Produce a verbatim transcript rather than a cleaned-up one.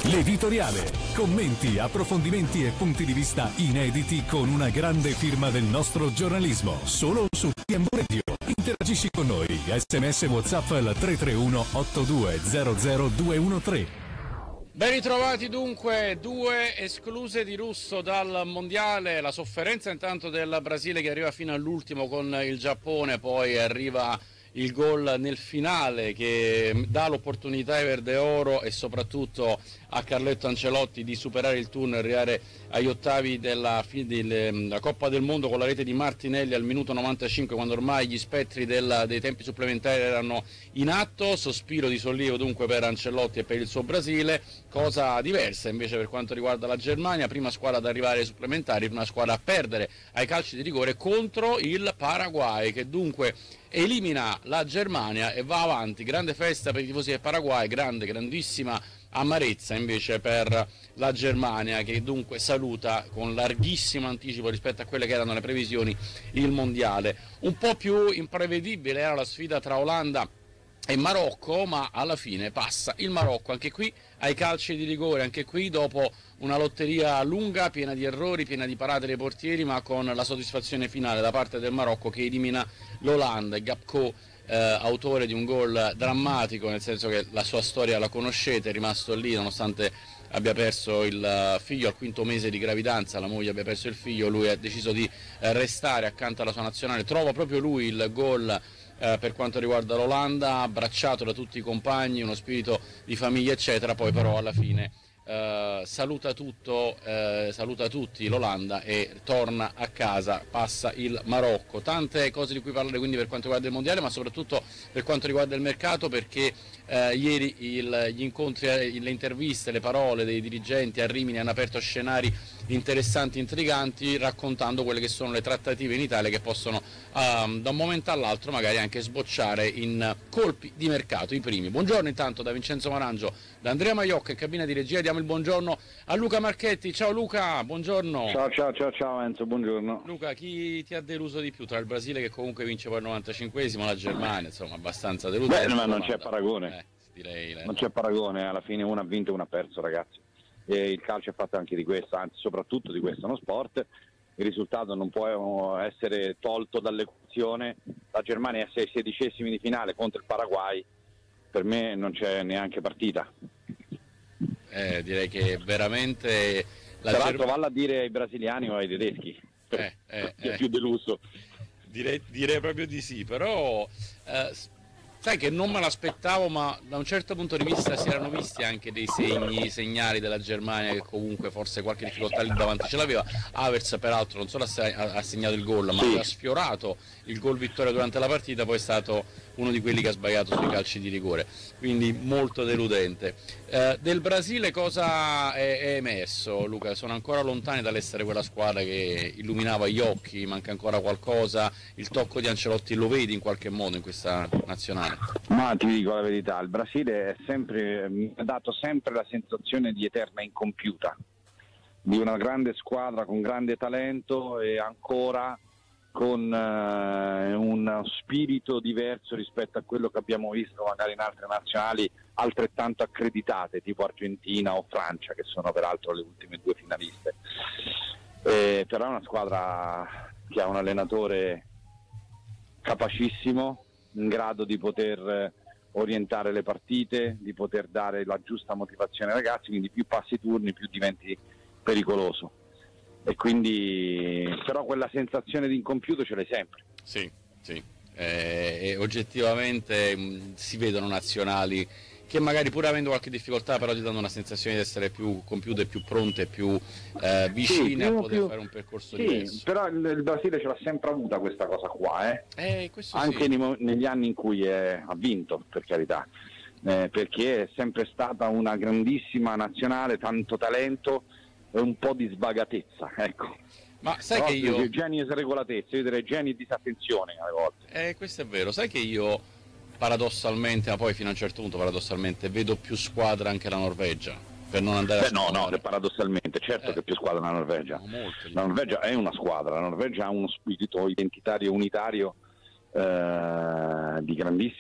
L'editoriale. Commenti, approfondimenti e punti di vista inediti con una grande firma del nostro giornalismo. Solo su T M V Radio. Interagisci con noi. S M S WhatsApp al tre tre uno otto due zero zero due uno tre. Ben ritrovati dunque, due escluse di Russo dal mondiale, la sofferenza intanto del Brasile che arriva fino all'ultimo con il Giappone, poi arriva il gol nel finale che dà l'opportunità ai Verde Oro e soprattutto a Carletto Ancelotti di superare il turno e arrivare agli ottavi della, della Coppa del Mondo con la rete di Martinelli al minuto novantacinque, quando ormai gli spettri del, dei tempi supplementari erano in atto. Sospiro di sollievo dunque per Ancelotti e per il suo Brasile, cosa diversa invece per quanto riguarda la Germania, prima squadra ad arrivare ai supplementari, prima squadra a perdere ai calci di rigore contro il Paraguay, che dunque elimina la Germania e va avanti. Grande festa per i tifosi del Paraguay, grande, grandissima amarezza invece per la Germania, che dunque saluta con larghissimo anticipo rispetto a quelle che erano le previsioni il mondiale. Un po' più imprevedibile era la sfida tra Olanda e Marocco, ma alla fine passa il Marocco anche qui ai calci di rigore, anche qui dopo una lotteria lunga, piena di errori, piena di parate dei portieri, ma con la soddisfazione finale da parte del Marocco che elimina l'Olanda. Gapco, eh, autore di un gol drammatico, nel senso che la sua storia la conoscete, è rimasto lì nonostante abbia perso il figlio al quinto mese di gravidanza, la moglie abbia perso il figlio, lui ha deciso di restare accanto alla sua nazionale, trova proprio lui il gol Eh, per quanto riguarda l'Olanda, abbracciato da tutti i compagni, uno spirito di famiglia eccetera, poi però alla fine eh, saluta tutto, eh, saluta tutti l'Olanda e torna a casa, passa il Marocco. Tante cose di cui parlare quindi per quanto riguarda il mondiale, ma soprattutto per quanto riguarda il mercato, perché eh, ieri il, gli incontri, le interviste, le parole dei dirigenti a Rimini hanno aperto scenari interessanti, intriganti, raccontando quelle che sono le trattative in Italia che possono um, da un momento all'altro magari anche sbocciare in colpi di mercato, i primi. Buongiorno intanto da Vincenzo Marangio, da Andrea Maiocca in cabina di regia, diamo il buongiorno a Luca Marchetti. Ciao Luca, buongiorno. Ciao ciao ciao ciao Enzo, buongiorno. Luca, chi ti ha deluso di più tra il Brasile, che comunque vince poi il novantacinquesimo, la Germania, insomma abbastanza deluso? Beh, ma non c'è paragone, eh, direi, non c'è paragone, alla fine uno ha vinto e uno ha perso, ragazzi. E il calcio è fatto anche di questo, anzi soprattutto di questo, è uno sport, il risultato non può essere tolto dall'equazione. La Germania è sei sedicesimi di finale contro il Paraguay, per me non c'è neanche partita. Eh, direi che veramente la tra l'altro Germania... valla a dire ai brasiliani o ai tedeschi, eh, eh, è eh. più deluso. Direi, direi proprio di sì, però eh, sai che non me l'aspettavo, ma da un certo punto di vista si erano visti anche dei segni, segnali della Germania che comunque forse qualche difficoltà lì davanti ce l'aveva. Havertz peraltro non solo ha segnato il gol, ma sì. ha sfiorato il gol vittoria durante la partita, poi è stato uno di quelli che ha sbagliato sui calci di rigore, quindi molto deludente. Eh, del Brasile cosa è, è emerso, Luca? Sono ancora lontani dall'essere quella squadra che illuminava gli occhi, manca ancora qualcosa, il tocco di Ancelotti lo vedi in qualche modo in questa nazionale? Ma ti dico la verità, il Brasile è sempre, mi ha dato sempre la sensazione di eterna incompiuta, di una grande squadra con grande talento e ancora con eh, un spirito diverso rispetto a quello che abbiamo visto magari in altre nazionali altrettanto accreditate, tipo Argentina o Francia, che sono peraltro le ultime due finaliste. Eh, però è una squadra che ha un allenatore capacissimo, in grado di poter orientare le partite, di poter dare la giusta motivazione ai ragazzi, quindi più passi i turni più diventi pericoloso. E quindi però quella sensazione di incompiuto ce l'hai sempre. Sì, sì. Eh, e oggettivamente mh, si vedono nazionali che magari pur avendo qualche difficoltà però ti danno una sensazione di essere più compiute, più pronte, più eh, vicine sì, a poter più, fare un percorso sì, diverso. Però il, il Brasile ce l'ha sempre avuta questa cosa qua, eh? Eh, questo anche sì. nei, negli anni in cui è, ha vinto, per carità, eh, perché è sempre stata una grandissima nazionale, tanto talento e un po' di sbagatezza, ecco. Ma sai però che io... geni e sregolatezza, io direi geni e disattenzione alle volte. Eh, questo è vero, sai che io paradossalmente, ma poi fino a un certo punto paradossalmente, vedo più squadra anche la Norvegia, per non andare Beh, a no, no, paradossalmente, certo eh, che è più squadra la Norvegia. No, molto, la Norvegia è una squadra, la Norvegia ha uno spirito identitario unitario eh, di grandissimo